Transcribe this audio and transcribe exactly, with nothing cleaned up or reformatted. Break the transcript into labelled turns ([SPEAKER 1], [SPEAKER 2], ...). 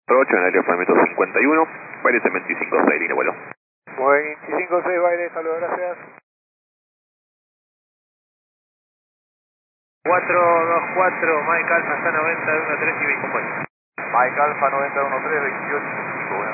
[SPEAKER 1] ocho en el aeropuerto cincuenta y uno, baile veinticinco seis, línea vuelo.
[SPEAKER 2] veinticinco seis, baile, saludos, gracias.
[SPEAKER 3] cuatro dos cuatro, Mike Alfa, está noventa, uno tres y veintiocho.
[SPEAKER 2] Mike Alfa noventa uno tres veintiocho.